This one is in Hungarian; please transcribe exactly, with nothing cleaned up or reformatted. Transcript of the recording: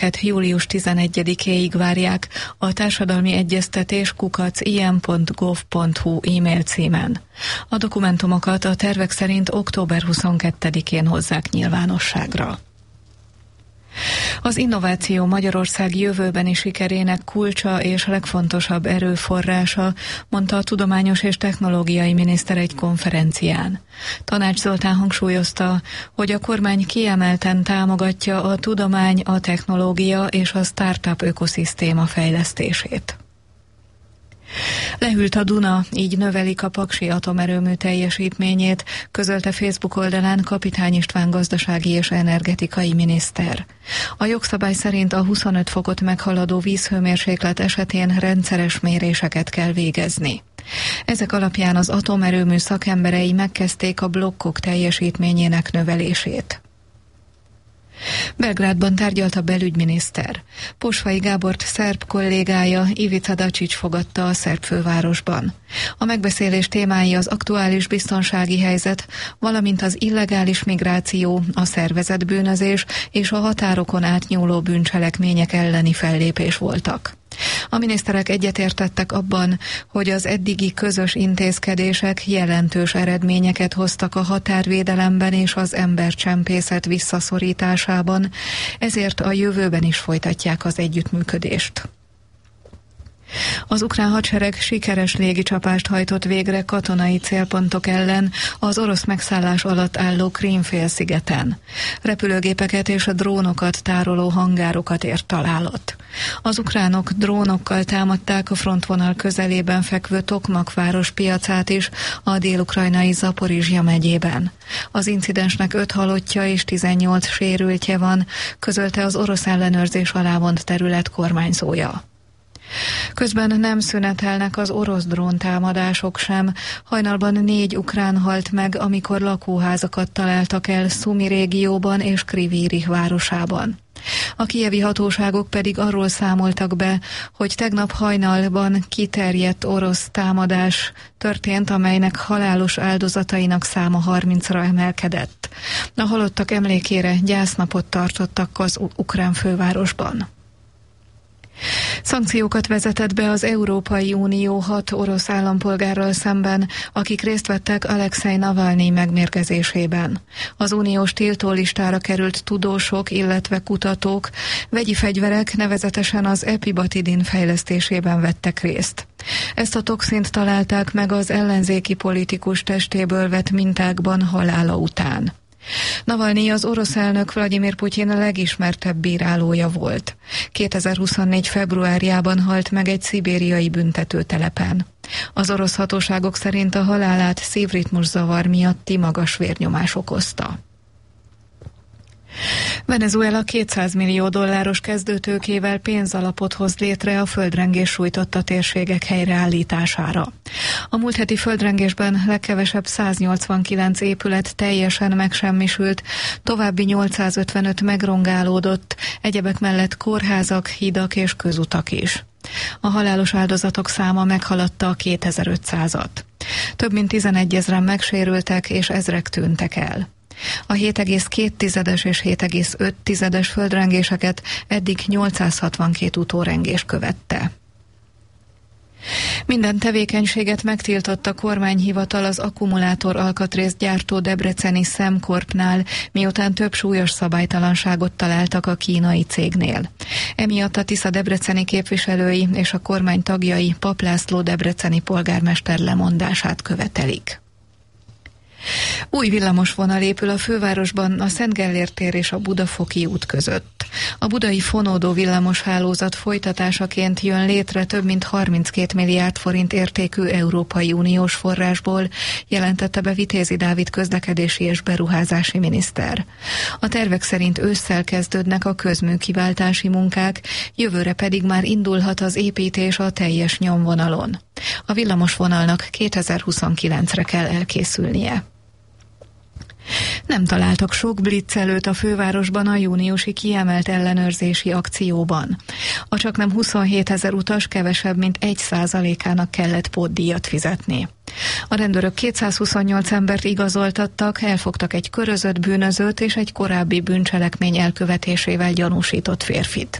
július tizenegyedikéig várják a társadalmi egyeztetés kukac i em pont gov pont hu e-mail címen. A dokumentumokat a tervek szerint október huszonkettedikén hozzák nyilvánosságra. Az innováció Magyarország jövőbeni sikerének kulcsa és legfontosabb erőforrása, mondta a tudományos és technológiai miniszter egy konferencián. Tanács Zoltán hangsúlyozta, hogy a kormány kiemelten támogatja a tudomány, a technológia és a startup ökoszisztéma fejlesztését. Lehűlt a Duna, így növelik a paksi atomerőmű teljesítményét, közölte Facebook oldalán Kapitány István gazdasági és energetikai miniszter. A jogszabály szerint a huszonöt fokot meghaladó vízhőmérséklet esetén rendszeres méréseket kell végezni. Ezek alapján az atomerőmű szakemberei megkezdték a blokkok teljesítményének növelését. Belgrádban tárgyalt a belügyminiszter. Posvai Gábort szerb kollégája Ivica Dačić fogadta a szerb fővárosban. A megbeszélés témái az aktuális biztonsági helyzet, valamint az illegális migráció, a szervezett bűnözés és a határokon átnyúló bűncselekmények elleni fellépés voltak. A miniszterek egyetértettek abban, hogy az eddigi közös intézkedések jelentős eredményeket hoztak a határvédelemben és az embercsempészet visszaszorításában, ezért a jövőben is folytatják az együttműködést. Az ukrán hadsereg sikeres légicsapást hajtott végre katonai célpontok ellen az orosz megszállás alatt álló Krím-félszigeten. Repülőgépeket és a drónokat tároló hangárokat ért találat. Az ukránok drónokkal támadták a frontvonal közelében fekvő Tokmak város piacát is a dél-ukrajnai Zaporizsja megyében. Az incidensnek öt halottja és tizennyolc sérültje van, közölte az orosz ellenőrzés alá vont terület kormányzója. Közben nem szünetelnek az orosz dróntámadások sem. Hajnalban négy ukrán halt meg, amikor lakóházakat találtak el Szumi régióban és Kryvyi Rih városában. A kijevi hatóságok pedig arról számoltak be, hogy tegnap hajnalban kiterjedt orosz támadás történt, amelynek halálos áldozatainak száma harmincra emelkedett. A halottak emlékére gyásznapot tartottak az ukrán fővárosban. Szankciókat vezetett be az Európai Unió hat orosz állampolgárral szemben, akik részt vettek Alexei Navalnyi megmérgezésében. Az uniós tiltólistára került tudósok, illetve kutatók vegyi fegyverek, nevezetesen az epibatidin fejlesztésében vettek részt. Ezt a toxint találták meg az ellenzéki politikus testéből vett mintákban halála után. Navalnyi az orosz elnök Vladimir Putyin legismertebb bírálója volt. kétezer-huszonnégy februárjában halt meg egy szibériai büntetőtelepen. Az orosz hatóságok szerint a halálát szívritmuszavar miatti magas vérnyomás okozta. Venezuela kétszáz millió dolláros kezdőtőkével pénzalapot hoz létre a földrengés sújtotta térségek helyreállítására. A múlt heti földrengésben legkevesebb száznyolcvankilenc épület teljesen megsemmisült, további nyolcszázötvenöt megrongálódott, egyebek mellett kórházak, hidak és közutak is. A halálos áldozatok száma meghaladta a kétezer-ötszázat. Több mint tizenegyezren megsérültek és ezrek tűntek el. A hét egész két tizedes és hét egész öt tizedes földrengéseket eddig nyolcszázhatvankét utórengés követte. Minden tevékenységet megtiltott a kormányhivatal az akkumulátor alkatrészt gyártó debreceni Szemkorpnál, miután több súlyos szabálytalanságot találtak a kínai cégnél. Emiatt a Tisza debreceni képviselői és a kormány tagjai Pap László debreceni polgármester lemondását követelik. Új villamosvonal épül a fővárosban a Szent Gellért tér és a Budafoki út között. A budai fonódó villamoshálózat folytatásaként jön létre több mint harminckét milliárd forint értékű Európai Uniós forrásból, jelentette be Vitézi Dávid közlekedési és beruházási miniszter. A tervek szerint ősszel kezdődnek a közműkiváltási munkák, jövőre pedig már indulhat az építés a teljes nyomvonalon. A villamosvonalnak kétezer-huszonkilencre kell elkészülnie. Nem találtak sok blitzelőt a fővárosban a júniusi kiemelt ellenőrzési akcióban. A csaknem huszonhétezer utas kevesebb, mint egy százalékának kellett pótdíjat fizetni. A rendőrök kétszázhuszonnyolc embert igazoltattak, elfogtak egy körözött bűnözőt és egy korábbi bűncselekmény elkövetésével gyanúsított férfit.